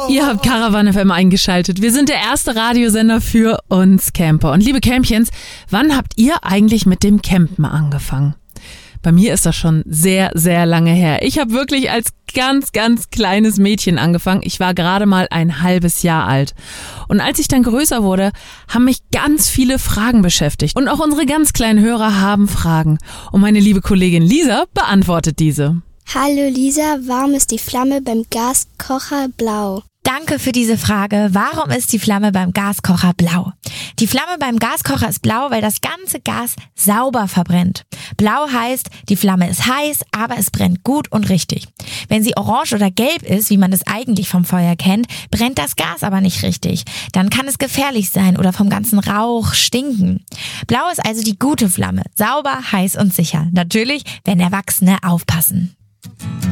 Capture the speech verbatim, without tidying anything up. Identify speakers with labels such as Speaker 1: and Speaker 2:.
Speaker 1: Ihr habt Caravan F M eingeschaltet. Wir sind der erste Radiosender für uns Camper. Und liebe Campchens, wann habt ihr eigentlich mit dem Campen angefangen? Bei mir ist das schon sehr, sehr lange her. Ich habe wirklich als ganz, ganz kleines Mädchen angefangen. Ich war gerade mal ein halbes Jahr alt. Und als ich dann größer wurde, haben mich ganz viele Fragen beschäftigt. Und auch unsere ganz kleinen Hörer haben Fragen. Und meine liebe Kollegin Lisa beantwortet diese.
Speaker 2: Hallo Lisa, warum ist die Flamme beim Gaskocher blau?
Speaker 3: Danke für diese Frage. Warum ist die Flamme beim Gaskocher blau? Die Flamme beim Gaskocher ist blau, weil das ganze Gas sauber verbrennt. Blau heißt, die Flamme ist heiß, aber es brennt gut und richtig. Wenn sie orange oder gelb ist, wie man es eigentlich vom Feuer kennt, brennt das Gas aber nicht richtig. Dann kann es gefährlich sein oder vom ganzen Rauch stinken. Blau ist also die gute Flamme. Sauber, heiß und sicher. Natürlich, wenn Erwachsene aufpassen.